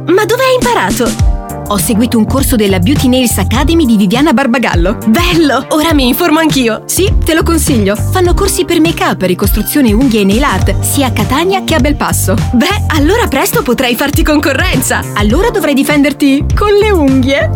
Ma dove hai imparato? Ho seguito un corso della Beauty Nails Academy di Viviana Barbagallo. Bello! Ora mi informo anch'io. Sì, te lo consiglio. Fanno corsi per make-up, ricostruzione unghie e nail art, sia a Catania che a Belpasso. Beh, allora presto potrai farti concorrenza. Allora dovrai difenderti con le unghie.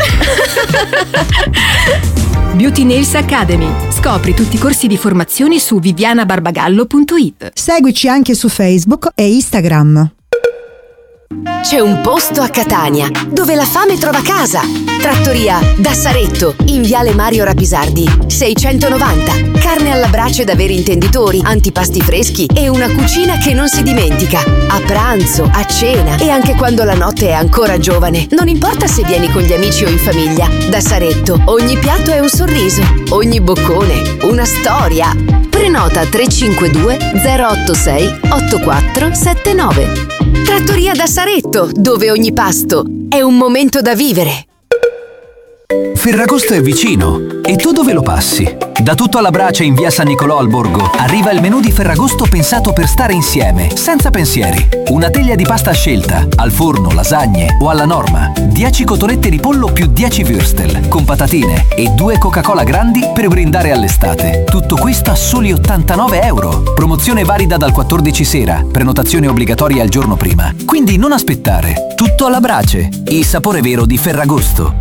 Beauty Nails Academy. Scopri tutti i corsi di formazione su vivianabarbagallo.it. Seguici anche su Facebook e Instagram. C'è un posto a Catania dove la fame trova casa. Trattoria da Saretto, in viale Mario Rapisardi 690. Carne alla brace da veri intenditori, antipasti freschi e una cucina che non si dimentica. A pranzo, a cena e anche quando la notte è ancora giovane. Non importa se vieni con gli amici o in famiglia. Da Saretto ogni piatto è un sorriso, ogni boccone una storia. Prenota 352 086 8479. Trattoria da Saretto, dove ogni pasto è un momento da vivere. Ferragosto è vicino. E tu dove lo passi? Da tutto alla brace in via San Nicolò al Borgo arriva il menù di Ferragosto pensato per stare insieme, senza pensieri. Una teglia di pasta a scelta, al forno, lasagne o alla norma. 10 cotolette di pollo più 10 würstel, con patatine e 2 Coca-Cola grandi per brindare all'estate. Tutto questo a soli €89. Promozione valida dal 14 sera, prenotazione obbligatoria il giorno prima. Quindi non aspettare. Tutto alla brace, il sapore vero di Ferragosto.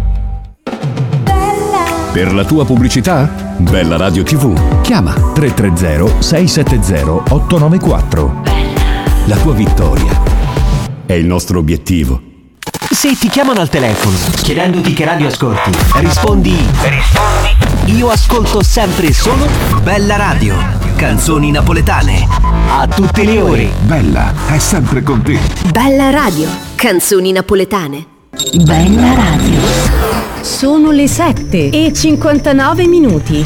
Per la tua pubblicità? Bella Radio TV. Chiama 330-670-894. La tua vittoria è il nostro obiettivo. Se ti chiamano al telefono chiedendoti che radio ascolti, rispondi io ascolto sempre solo Bella Radio, canzoni napoletane. A tutte le ore. Bella è sempre con te. Bella Radio, canzoni napoletane. Bella Radio. Sono le 7:59.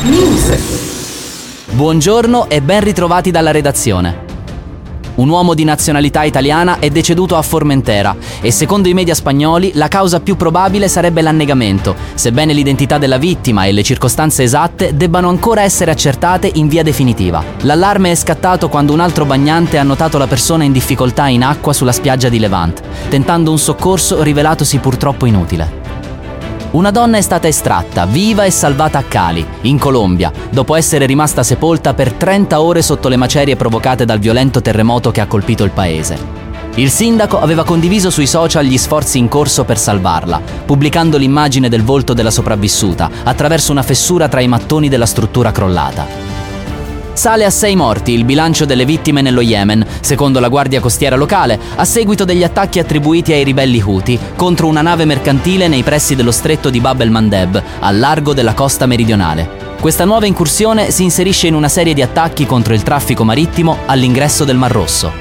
Buongiorno e ben ritrovati dalla redazione. Un uomo di nazionalità italiana è deceduto a Formentera e secondo i media spagnoli la causa più probabile sarebbe l'annegamento, sebbene l'identità della vittima e le circostanze esatte debbano ancora essere accertate in via definitiva. L'allarme è scattato quando un altro bagnante ha notato la persona in difficoltà in acqua sulla spiaggia di Levante, tentando un soccorso rivelatosi purtroppo inutile. Una donna è stata estratta, viva e salvata a Cali, in Colombia, dopo essere rimasta sepolta per 30 ore sotto le macerie provocate dal violento terremoto che ha colpito il paese. Il sindaco aveva condiviso sui social gli sforzi in corso per salvarla, pubblicando l'immagine del volto della sopravvissuta attraverso una fessura tra i mattoni della struttura crollata. Sale a 6 morti il bilancio delle vittime nello Yemen, secondo la Guardia Costiera locale, a seguito degli attacchi attribuiti ai ribelli Houthi contro una nave mercantile nei pressi dello stretto di Bab el-Mandeb, al largo della costa meridionale. Questa nuova incursione si inserisce in una serie di attacchi contro il traffico marittimo all'ingresso del Mar Rosso.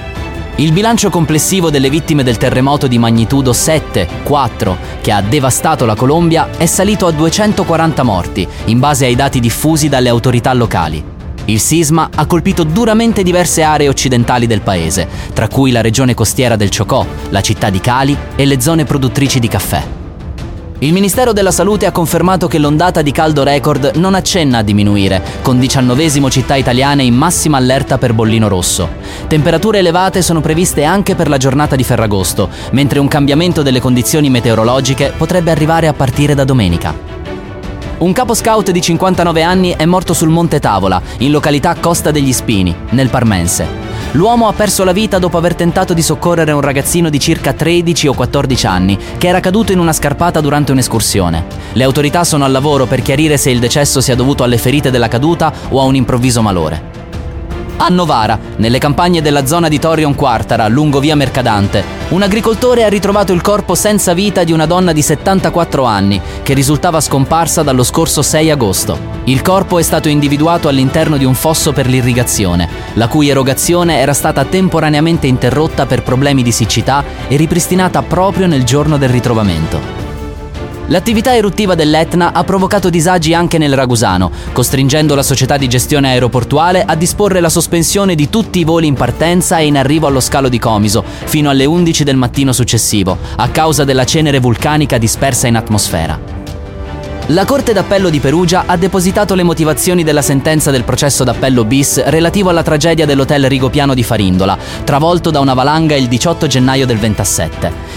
Il bilancio complessivo delle vittime del terremoto di magnitudo 7,4 che ha devastato la Colombia è salito a 240 morti, in base ai dati diffusi dalle autorità locali. Il sisma ha colpito duramente diverse aree occidentali del paese, tra cui la regione costiera del Chocó, la città di Cali e le zone produttrici di caffè. Il Ministero della Salute ha confermato che l'ondata di caldo record non accenna a diminuire, con 19 città italiane in massima allerta per bollino rosso. Temperature elevate sono previste anche per la giornata di Ferragosto, mentre un cambiamento delle condizioni meteorologiche potrebbe arrivare a partire da domenica. Un capo scout di 59 anni è morto sul Monte Tavola, in località Costa degli Spini, nel Parmense. L'uomo ha perso la vita dopo aver tentato di soccorrere un ragazzino di circa 13 o 14 anni che era caduto in una scarpata durante un'escursione. Le autorità sono al lavoro per chiarire se il decesso sia dovuto alle ferite della caduta o a un improvviso malore. A Novara, nelle campagne della zona di Torion Quartara, lungo via Mercadante, un agricoltore ha ritrovato il corpo senza vita di una donna di 74 anni che risultava scomparsa dallo scorso 6 agosto. Il corpo è stato individuato all'interno di un fosso per l'irrigazione, la cui erogazione era stata temporaneamente interrotta per problemi di siccità e ripristinata proprio nel giorno del ritrovamento. L'attività eruttiva dell'Etna ha provocato disagi anche nel Ragusano, costringendo la società di gestione aeroportuale a disporre la sospensione di tutti i voli in partenza e in arrivo allo scalo di Comiso fino alle 11 del mattino successivo, a causa della cenere vulcanica dispersa in atmosfera. La Corte d'Appello di Perugia ha depositato le motivazioni della sentenza del processo d'appello bis relativo alla tragedia dell'hotel Rigopiano di Farindola, travolto da una valanga il 18 gennaio del 27.